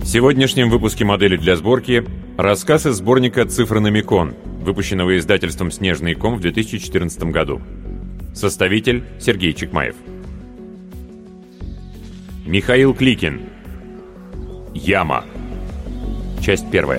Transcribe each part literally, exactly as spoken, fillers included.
В сегодняшнем выпуске «Модели для сборки» рассказ из сборника «Цифрономикон», выпущенного издательством «Снежный ком» в две тысячи четырнадцатом году. Составитель Сергей Чекмаев. Михаил Кликин. Яма. Часть первая.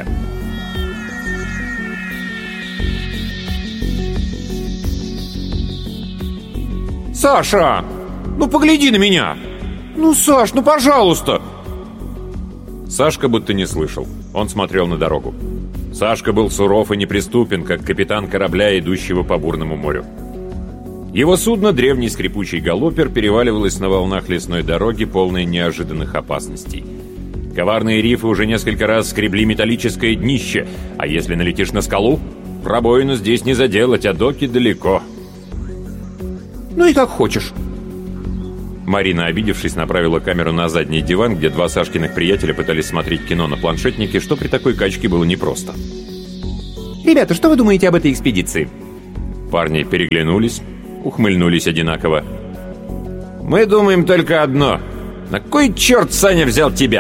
Саша! Ну погляди на меня! Ну, Саш, ну пожалуйста! Сашка будто не слышал. Он смотрел на дорогу. Сашка был суров и неприступен, как капитан корабля, идущего по бурному морю. Его судно, древний скрипучий галопер, переваливалось на волнах лесной дороги, полной неожиданных опасностей. Коварные рифы уже несколько раз скребли металлическое днище, а если налетишь на скалу, пробоину здесь не заделать, а доки далеко. Ну и как хочешь. Марина, обидевшись, направила камеру на задний диван, где два Сашкиных приятеля пытались смотреть кино на планшетнике, что при такой качке было непросто. Ребята, что вы думаете об этой экспедиции? Парни переглянулись, ухмыльнулись одинаково. Мы думаем только одно. На кой черт Саня взял тебя?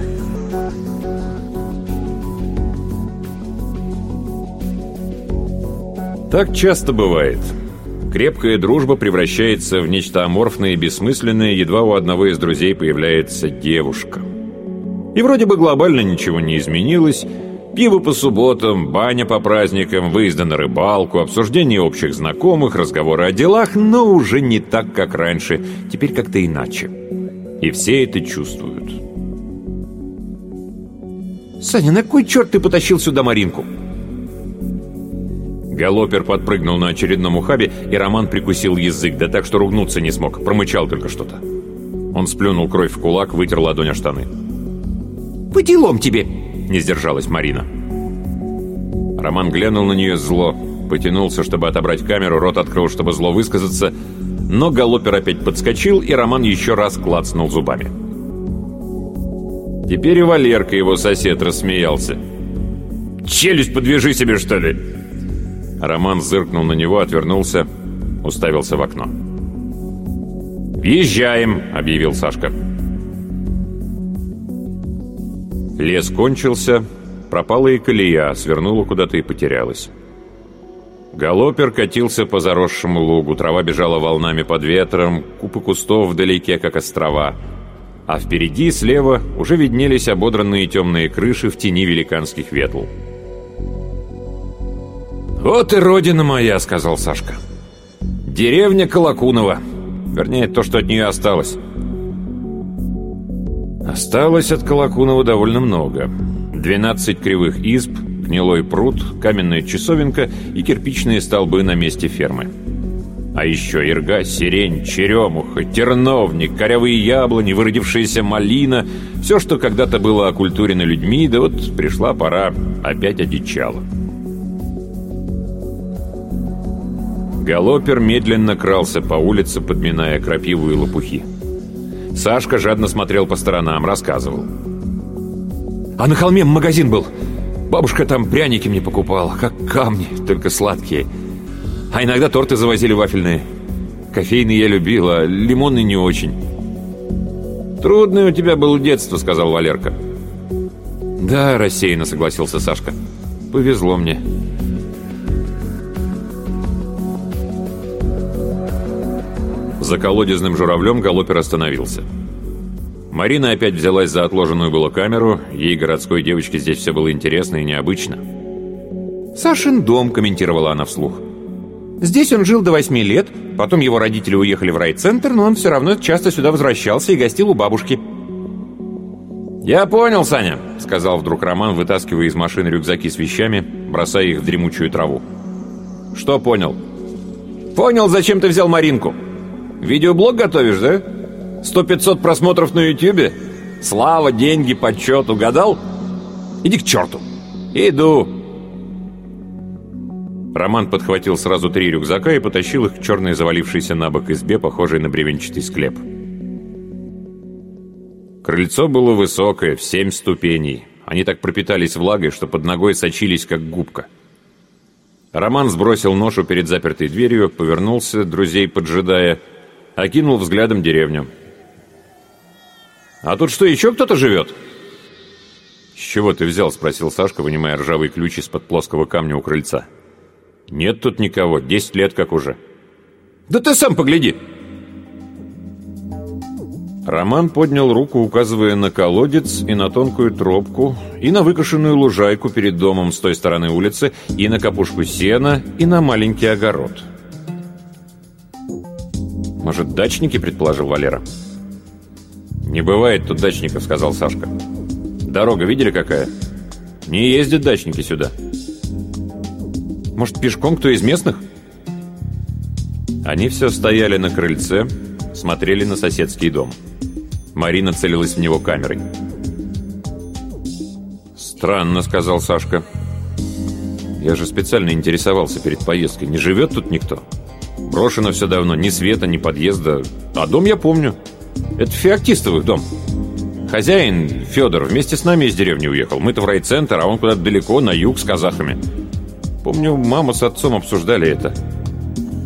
Так часто бывает. Крепкая дружба превращается в нечто аморфное и бессмысленное, едва у одного из друзей появляется девушка. И вроде бы глобально ничего не изменилось. Пиво по субботам, баня по праздникам, выезды на рыбалку, обсуждение общих знакомых, разговоры о делах, но уже не так, как раньше. Теперь как-то иначе. И все это чувствуют. Саня, на кой черт ты потащил сюда Маринку? Галопер подпрыгнул на очередном ухабе, и Роман прикусил язык, да так, что ругнуться не смог, промычал только что-то. Он сплюнул кровь в кулак, вытер ладонь о штаны. «По делам тебе!» — не сдержалась Марина. Роман глянул на нее зло, потянулся, чтобы отобрать камеру, рот открыл, чтобы зло высказаться, но Галопер опять подскочил, и Роман еще раз клацнул зубами. Теперь и Валерка, его сосед, рассмеялся. «Челюсть подвяжи себе, что ли!» Роман зыркнул на него, отвернулся, уставился в окно. «Въезжаем!» — объявил Сашка. Лес кончился, пропала и колея, свернула куда-то и потерялась. Галопер катился по заросшему лугу, трава бежала волнами под ветром, купы кустов вдалеке, как острова. А впереди, слева, уже виднелись ободранные темные крыши в тени великанских ветл. «Вот и родина моя», — сказал Сашка. «Деревня Колокунова. Вернее, то, что от нее осталось». Осталось от Колокунова довольно много. Двенадцать кривых изб, гнилой пруд, каменная часовенка и кирпичные столбы на месте фермы. А еще ирга, сирень, черемуха, терновник, корявые яблони, выродившаяся малина. Все, что когда-то было окультурено людьми, да вот пришла пора, опять одичало. Галопер медленно крался по улице, подминая крапиву и лопухи. Сашка жадно смотрел по сторонам, рассказывал. «А на холме магазин был. Бабушка там пряники мне покупала, как камни, только сладкие. А иногда торты завозили вафельные. Кофейные я любил, а лимонные не очень». «Трудное у тебя было детство», — сказал Валерка. «Да», — рассеянно согласился Сашка. «Повезло мне». За колодезным журавлем Галопер остановился. Марина опять взялась за отложенную было камеру. Ей, городской девочке, здесь все было интересно и необычно. «Сашин дом», — комментировала она вслух. «Здесь он жил до восьми лет, потом его родители уехали в райцентр, но он все равно часто сюда возвращался и гостил у бабушки». «Я понял, Саня», — сказал вдруг Роман, вытаскивая из машины рюкзаки с вещами, бросая их в дремучую траву. «Что понял?» «Понял, зачем ты взял Маринку. Видеоблог готовишь, да? Сто-пятьсот просмотров на ютюбе? Слава, деньги, почет, угадал? Иди к черту!» «Иду!» Роман подхватил сразу три рюкзака и потащил их к черной завалившейся на бок избе, похожей на бревенчатый склеп. Крыльцо было высокое, в семь ступеней. Они так пропитались влагой, что под ногой сочились, как губка. Роман сбросил ношу перед запертой дверью, повернулся, друзей поджидая, окинул взглядом деревню. «А тут что, еще кто-то живет?» «С чего ты взял?» — спросил Сашка, вынимая ржавый ключ из-под плоского камня у крыльца. «Нет тут никого, десять лет как уже». «Да ты сам погляди!» Роман поднял руку, указывая на колодец и на тонкую тропку, и на выкошенную лужайку перед домом с той стороны улицы, и на капушку сена, и на маленький огород. «Может, дачники?» — предположил Валера. «Не бывает тут дачников», — сказал Сашка. «Дорога видели какая? Не ездят дачники сюда». «Может, пешком кто из местных?» Они все стояли на крыльце, смотрели на соседский дом. Марина целилась в него камерой. «Странно», — сказал Сашка. «Я же специально интересовался перед поездкой. Не живет тут никто? Брошено все давно, ни света, ни подъезда. А дом я помню. Это Феоктистовых дом. Хозяин, Федор, вместе с нами из деревни уехал. Мы-то в райцентр, а он куда-то далеко, на юг, с казахами. Помню, мама с отцом обсуждали это.